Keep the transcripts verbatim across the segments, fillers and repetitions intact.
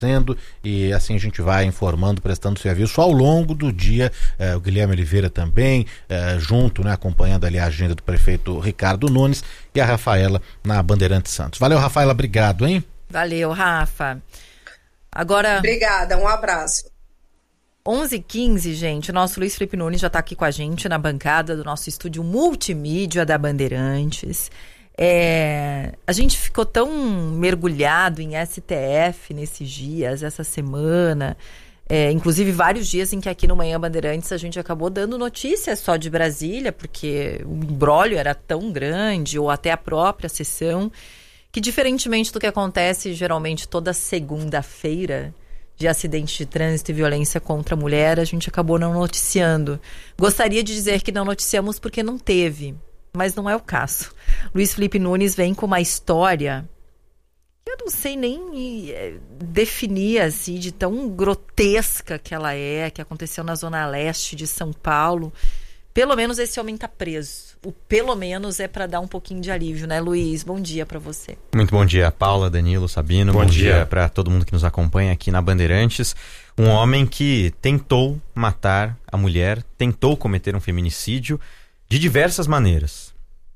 e assim a gente vai informando, prestando serviço ao longo do dia. Eh, o Guilherme Oliveira também, eh, junto, né, acompanhando ali a agenda do prefeito Ricardo Nunes, e a Rafaela na Bandeirantes Santos. Valeu, Rafaela, obrigado, hein? Valeu, Rafa. Agora... Obrigada, um abraço. onze e quinze, gente, o nosso Luiz Felipe Nunes já está aqui com a gente na bancada do nosso estúdio multimídia da Bandeirantes. É, a gente ficou tão mergulhado em S T F nesses dias, essa semana, é, inclusive vários dias em que aqui no Manhã Bandeirantes a gente acabou dando notícias só de Brasília, porque o imbróglio era tão grande, ou até a própria sessão, que diferentemente do que acontece geralmente toda segunda-feira, de acidente de trânsito e violência contra a mulher, a gente acabou não noticiando. Gostaria de dizer que não noticiamos porque não teve, mas não é o caso. Luiz Felipe Nunes vem com uma história que eu não sei nem definir assim, de tão grotesca que ela é, que aconteceu na Zona Leste de São Paulo. Pelo menos esse homem está preso. O pelo menos é para dar um pouquinho de alívio, né, Luiz? Bom dia para você. Muito bom dia, Paula, Danilo, Sabino. Bom, bom dia, dia para todo mundo que nos acompanha aqui na Bandeirantes. Um homem que tentou matar a mulher, tentou cometer um feminicídio de diversas maneiras.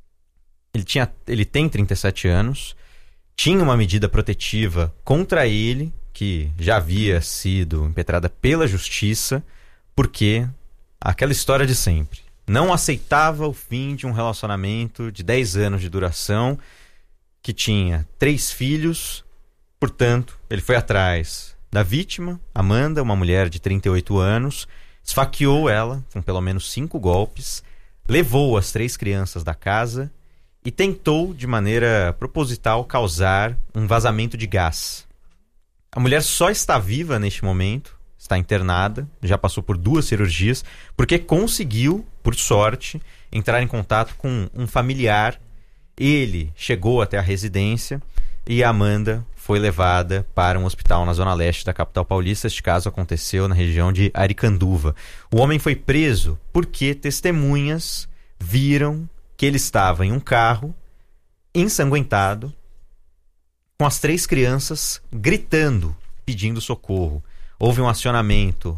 Ele, tinha, ele tem trinta e sete anos, tinha uma medida protetiva contra ele, que já havia sido impetrada pela justiça, porque aquela história de sempre. Não aceitava o fim de um relacionamento de dez anos de duração, que tinha três filhos, portanto, ele foi atrás da vítima, Amanda, uma mulher de trinta e oito anos, esfaqueou ela com pelo menos cinco golpes, levou as três crianças da casa e tentou, de maneira proposital, causar um vazamento de gás. A mulher só está viva neste momento, está internada, já passou por duas cirurgias, porque conseguiu, por sorte, entrar em contato com um familiar. Ele chegou até a residência e a Amanda foi levada para um hospital na zona leste da capital paulista. Este caso aconteceu na região de Aricanduva. O homem foi preso porque testemunhas viram que ele estava em um carro, ensanguentado, com as três crianças gritando, pedindo socorro. Houve um acionamento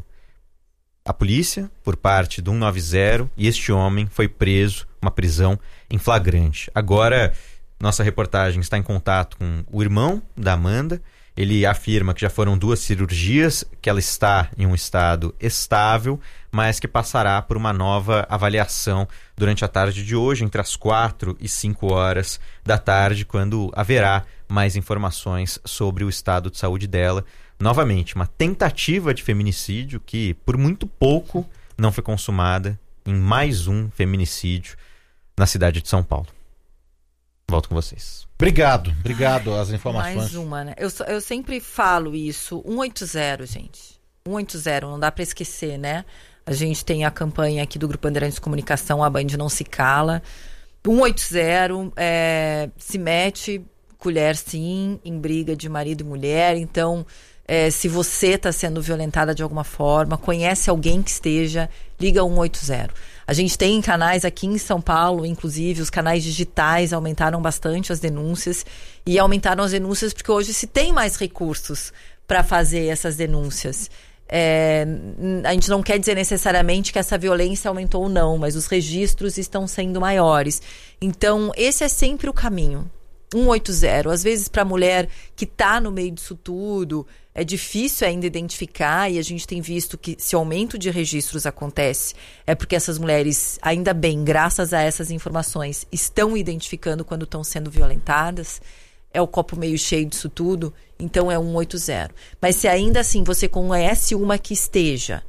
à polícia por parte do cento e noventa e este homem foi preso, uma prisão em flagrante. Agora, nossa reportagem está em contato com o irmão da Amanda. Ele afirma que já foram duas cirurgias, que ela está em um estado estável, mas que passará por uma nova avaliação durante a tarde de hoje, entre as quatro e cinco horas da tarde, quando haverá mais informações sobre o estado de saúde dela. Novamente, uma tentativa de feminicídio que, por muito pouco, não foi consumada em mais um feminicídio na cidade de São Paulo. Volto com vocês. Obrigado, obrigado as informações. Mais uma, né? Eu, eu sempre falo isso, cento e oitenta, gente. cento e oitenta, não dá pra esquecer, né? A gente tem a campanha aqui do Grupo Bandeirantes de Comunicação, a Band Não Se Cala. cento e oitenta é, se mete, colher sim, em briga de marido e mulher. Então, é, se você está sendo violentada de alguma forma, conhece alguém que esteja, liga cento e oitenta. A gente tem canais aqui em São Paulo, inclusive, os canais digitais aumentaram bastante as denúncias. E aumentaram as denúncias porque hoje se tem mais recursos para fazer essas denúncias. É, a gente não quer dizer necessariamente que essa violência aumentou ou não, mas os registros estão sendo maiores. Então, esse é sempre o caminho. cento e oitenta. Às vezes, para a mulher que está no meio disso tudo, é difícil ainda identificar, e a gente tem visto que se o aumento de registros acontece, é porque essas mulheres, ainda bem, graças a essas informações, estão identificando quando estão sendo violentadas. É o copo meio cheio disso tudo, então é cento e oitenta. Mas se ainda assim você conhece uma que esteja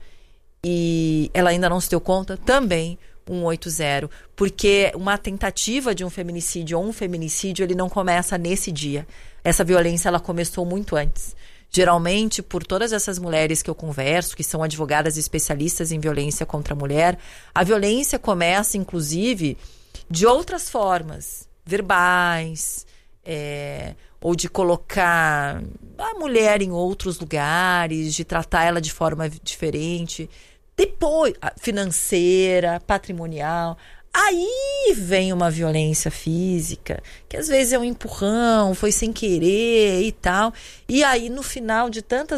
e ela ainda não se deu conta, também cento e oitenta, porque uma tentativa de um feminicídio ou um feminicídio, ele não começa nesse dia. Essa violência, ela começou muito antes. Geralmente, por todas essas mulheres que eu converso, que são advogadas especialistas em violência contra a mulher, a violência começa, inclusive, de outras formas, verbais, é, ou de colocar a mulher em outros lugares, de tratar ela de forma diferente. Depois, financeira, patrimonial, Aí vem uma violência física, que às vezes é um empurrão, foi sem querer e tal. E aí, no final de tantas